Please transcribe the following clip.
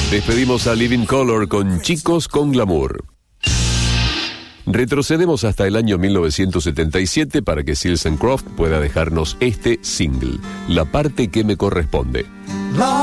Despedimos a Living Colour con Chicos con Glamour. Retrocedemos hasta el año 1977 para que Seals & Crofts pueda dejarnos este single, La parte que me corresponde.